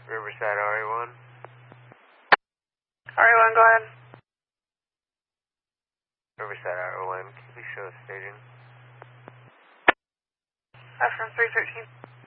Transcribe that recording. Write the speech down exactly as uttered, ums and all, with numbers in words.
Riverside R A one. R A one, go ahead. Riverside R A one, can you show staging? That's from three thirteen.